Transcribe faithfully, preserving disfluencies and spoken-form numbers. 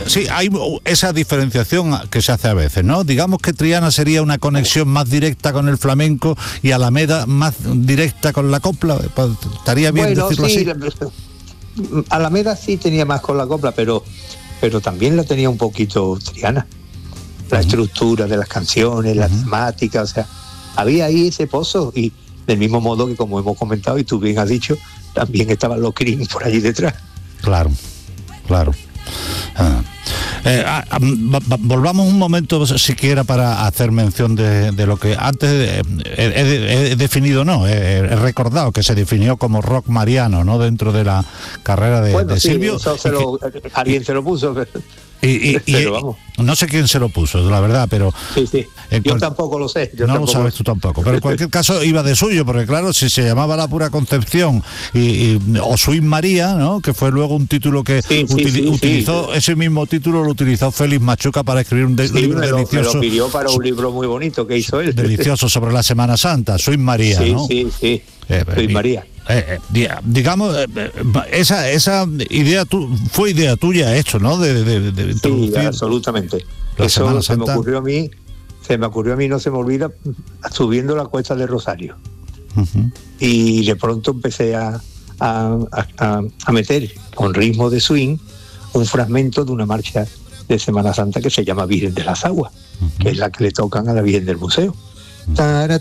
sí, hay esa diferenciación que se hace a veces, ¿no? Digamos que Triana sería una conexión más directa con el flamenco y Alameda más directa con la copla. ¿Estaría bien bueno, decirlo sí, así? Alameda sí tenía más con la copla, pero, pero también la tenía un poquito Triana. La uh-huh. estructura de las canciones, uh-huh. la temática, o sea, había ahí ese pozo, y del mismo modo que, como hemos comentado y tú bien has dicho, también estaban los Cream por allí detrás. Claro, claro. Ah. Eh, ah, volvamos un momento siquiera para hacer mención de, de lo que antes eh, he, he definido, no, he, he recordado que se definió como rock mariano, ¿no? Dentro de la carrera de, bueno, de sí, Silvio. Eso se lo, que, alguien se lo puso. Pero... Y, y, pero vamos. No sé quién se lo puso, la verdad, pero... Sí, sí, yo cual... tampoco lo sé. Yo no tampoco lo sabes tú tampoco, pero en cualquier caso iba de suyo, porque claro, si se llamaba La Pura Concepción y, y, o Swing María, ¿no? Que fue luego un título que sí, util, sí, sí, utilizó, sí. ese mismo título lo utilizó Félix Machuca para escribir un de, sí, libro me lo, delicioso. Me lo pidió para un libro muy bonito que hizo él. Delicioso sobre la Semana Santa, Swing María, sí, ¿no? Sí, sí, sí, eh, Swing María. Eh, eh, digamos, eh, esa esa idea tu, fue idea tuya esto, ¿no? De, de, de sí, absolutamente. Eso se me ocurrió a mí, se me ocurrió a mí, no se me olvida, subiendo la cuesta de Rosario. Uh-huh. Y de pronto empecé a, a, a, a meter con ritmo de swing un fragmento de una marcha de Semana Santa que se llama Virgen de las Aguas, uh-huh. que es la que le tocan a la Virgen del Museo. Uh-huh.